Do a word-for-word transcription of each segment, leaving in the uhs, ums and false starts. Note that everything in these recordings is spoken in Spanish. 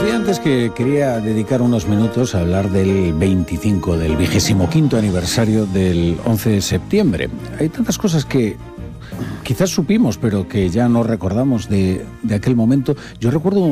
Decía antes que quería dedicar unos minutos a hablar del veinticinco, del vigésimo quinto aniversario del once de septiembre. Hay tantas cosas que quizás supimos, pero que ya no recordamos de, de aquel momento. Yo recuerdo,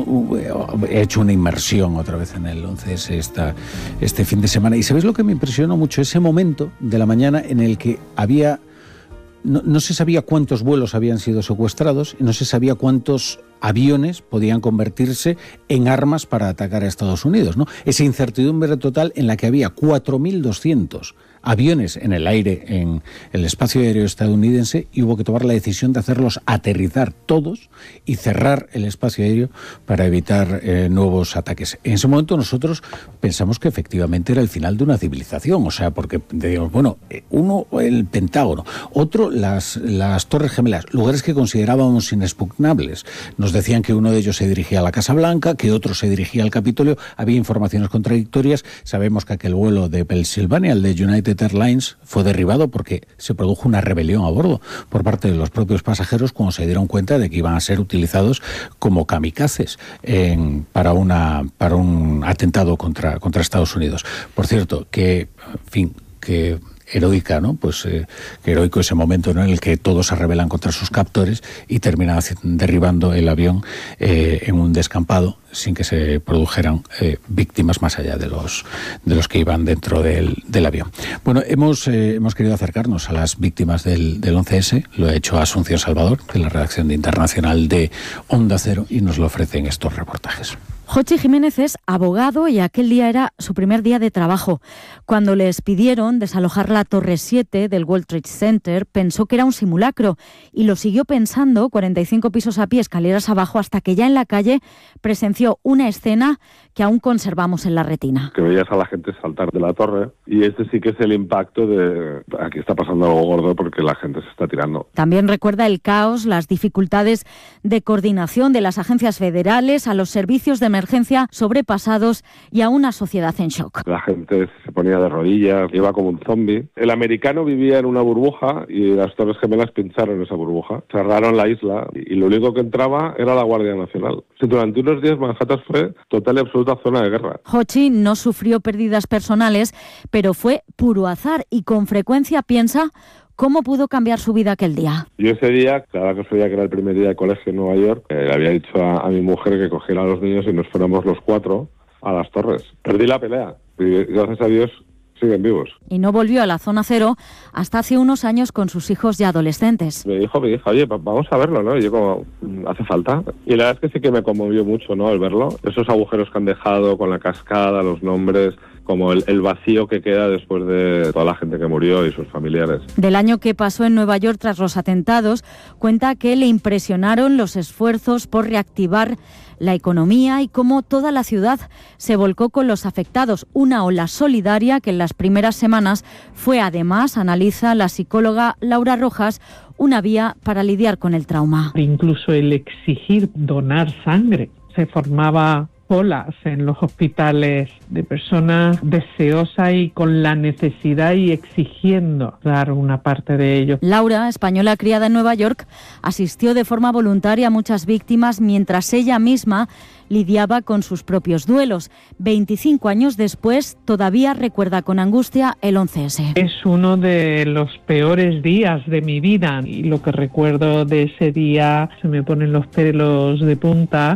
he hecho una inmersión otra vez en el once ese esta, este fin de semana, y ¿sabéis lo que me impresionó mucho? Ese momento de la mañana en el que había... No, no se sabía cuántos vuelos habían sido secuestrados y no se sabía cuántos aviones podían convertirse en armas para atacar a Estados Unidos, ¿no? Esa incertidumbre total en la que había cuatro mil doscientos aviones en el aire, en el espacio aéreo estadounidense, y hubo que tomar la decisión de hacerlos aterrizar todos y cerrar el espacio aéreo para evitar eh, nuevos ataques. En ese momento nosotros pensamos que efectivamente era el final de una civilización, o sea, porque digamos, bueno, uno el Pentágono, otro las, las Torres Gemelas, lugares que considerábamos inexpugnables. Nos decían que uno de ellos se dirigía a la Casa Blanca, que otro se dirigía al Capitolio, había informaciones contradictorias. Sabemos que aquel vuelo de Pensilvania, el de United Airlines, fue derribado porque se produjo una rebelión a bordo por parte de los propios pasajeros cuando se dieron cuenta de que iban a ser utilizados como kamikazes en, para, una, para un atentado contra, contra Estados Unidos. Por cierto, que, en fin, que... heroica, ¿no? Pues eh, que heroico ese momento, ¿no?, en el que todos se rebelan contra sus captores y terminan derribando el avión eh, en un descampado sin que se produjeran eh, víctimas más allá de los de los que iban dentro del, del avión. Bueno, hemos eh, hemos querido acercarnos a las víctimas del, del once ese, lo ha hecho Asunción Salvador, de la redacción de Internacional de Onda Cero, y nos lo ofrecen estos reportajes. Jochi Jiménez es abogado y aquel día era su primer día de trabajo. Cuando les pidieron desalojar la Torre siete del World Trade Center, pensó que era un simulacro y lo siguió pensando cuarenta y cinco pisos a pie, escaleras abajo, hasta que ya en la calle presenció una escena que aún conservamos en la retina. Que veías a la gente saltar de la torre, y este sí que es el impacto de aquí está pasando algo gordo porque la gente se está tirando. También recuerda el caos, las dificultades de coordinación de las agencias federales, a los servicios de emergencia sobrepasados y a una sociedad en shock. La gente se ponía de rodillas, iba como un zombie. El americano vivía en una burbuja y las Torres Gemelas pincharon esa burbuja. Cerraron la isla y lo único que entraba era la Guardia Nacional. Durante unos días Manhattan fue total y absoluta zona de guerra. Jochi no sufrió pérdidas personales, pero fue puro azar y con frecuencia piensa cómo pudo cambiar su vida aquel día. Yo ese día, cada que sabía que era el primer día de colegio en Nueva York, eh, le había dicho a, a mi mujer que cogiera a los niños y nos fuéramos los cuatro a las torres. Perdí la pelea y gracias a Dios siguen vivos. Y no volvió a la zona cero hasta hace unos años con sus hijos ya adolescentes. Me dijo mi hija, oye, vamos a verlo, ¿no? Y yo como, ¿hace falta? Y la verdad es que sí que me conmovió mucho, ¿no?, el verlo. Esos agujeros que han dejado con la cascada, los nombres, como el, el vacío que queda después de toda la gente que murió y sus familiares. Del año que pasó en Nueva York tras los atentados, cuenta que le impresionaron los esfuerzos por reactivar la economía y cómo toda la ciudad se volcó con los afectados. Una ola solidaria que en las primeras semanas fue, además, analiza la psicóloga Laura Rojas, una vía para lidiar con el trauma. Incluso el exigir donar sangre. Se formaba colas en los hospitales de personas deseosas y con la necesidad y exigiendo dar una parte de ello. Laura, española criada en Nueva York, asistió de forma voluntaria a muchas víctimas mientras ella misma lidiaba con sus propios duelos. veinticinco años después, todavía recuerda con angustia el once ese. Es uno de los peores días de mi vida y lo que recuerdo de ese día se me ponen los pelos de punta.